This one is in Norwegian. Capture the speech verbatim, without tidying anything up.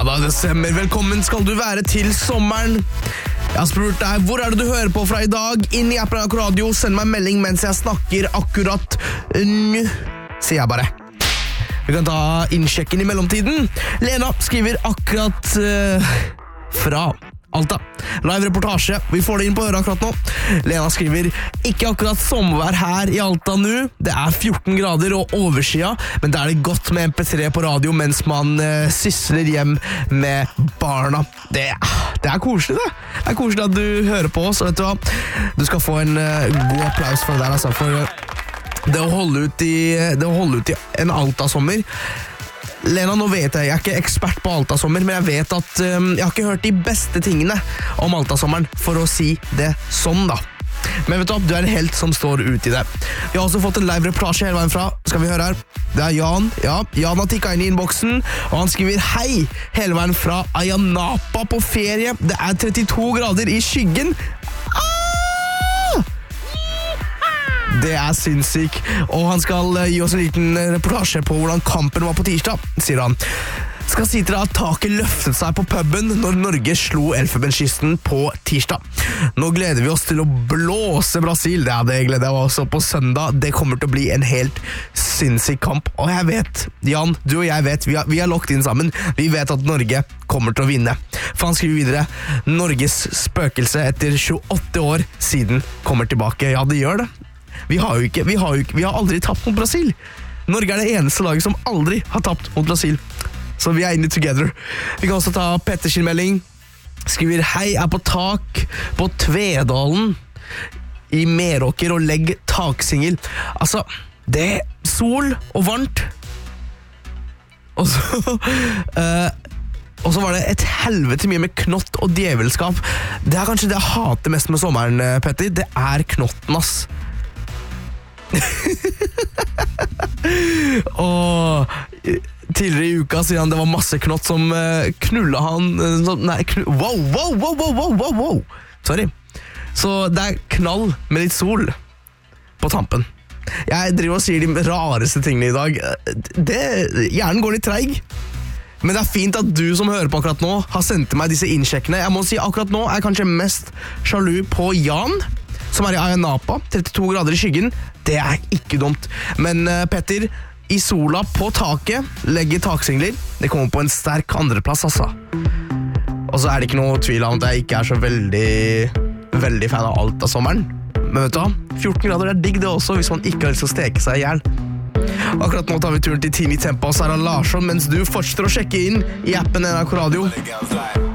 da, det stemmer. Velkommen skal du være til sommeren. Jeg har spurt deg, hvor er det du hører på fra i dag? Inn i appen N R K Radio, send meg en melding mens jeg snakker akkurat nå, sier jeg bare. Vi kan ta innsjekken i mellomtiden. Lena skriver akkurat uh, fra Alta. Live reportasje, vi får det inn på øret akkurat nå. Lena skriver, ikke akkurat sommervær her i Alta nå. Det er fjorten grader og overskya, men det er det godt med M P tre på radio mens man uh, sysler hjem med barna. Det, det er koselig det. Det er koselig at du hører på oss, og vet du hva? Du skal få en uh, god applaus for det der, altså, for uh, det å holde ut i, det å holde ut i en Alta-sommer. Lena, nå vet jeg, jeg er ikke ekspert på Alta-sommer, men jeg vet at um, jeg har ikke hørt de beste tingene om Alta-sommeren, for å si det sånn da. Men vet du, du er en helt som står ut i det. Vi har også fått en live-reportasje hele veien fra, skal vi høre her. Det er Jan, ja, Jan har tikket inn i inboxen, og han skriver hei, hele veien fra Ayanapa på ferie. Det er trettito grader i skyggen. Det er sinnssykt, og han skal gi oss en liten reportasje på hvordan kampen var på tirsdag, sier han. Skal si til deg at taket løftet seg på puben når Norge slo Elfenbenskysten på tirsdag. Nå gleder vi oss til å blåse Brasil, det, det gleder jeg også på søndag. Det kommer til å bli en helt sinnssyk kamp, og jeg vet, Jan, du og jeg vet, vi har, vi har lagt inn sammen, vi vet at Norge kommer til å vinne. For han skriver videre, Norges spøkelse etter tjueåtte år siden kommer tilbake. Ja, det gjør det. Vi har jo ikke, vi har jo ikke, vi har aldri tapt mot Brasil. Norge er det eneste laget som aldri har tapt mot Brasil. Så vi er inne together. Vi kan også ta Petters melding. Skriver, hei, er på tak på Tvedalen i Meråker og legg taksingel. Altså, det er sol og varmt. Og så... Uh, og så var det et helvete mye med knott og djevelskap. Det er kanskje det jeg hater mest med sommeren, Petter. Det er knotten, ass. Og tidligere i uka sier han det var masse knott som uh, knulla han uh, nei, knull, wow, wow, wow, wow, wow, wow, wow sorry. Så det er knall med litt sol på tampen. Jeg driver og sier de rareste tingene i dag. Det, hjernen går litt treig. Men det er fint at du som hører på akkurat nå har sendt meg disse innsjekkene. Jeg må si akkurat nå er jeg kanskje mest sjalu på Jan, som er i Ayanapa, trettito grader i skyggen. Det er ikke dumt. Men uh, Petter, i sola på taket, legger taksingler. Det kommer på en sterk andreplass, altså. Og så er det ikke noe tvil om at jeg ikke er så veldig, veldig fan av alt av sommeren. Men vet du hva? fjorten grader er digg det også, hvis man ikke har lyst til å steke seg i hjel. Akkurat nå tar vi turen til Tini Tempa og Sara Larsson, mens du fortsetter å sjekke inn i appen N R K Radio.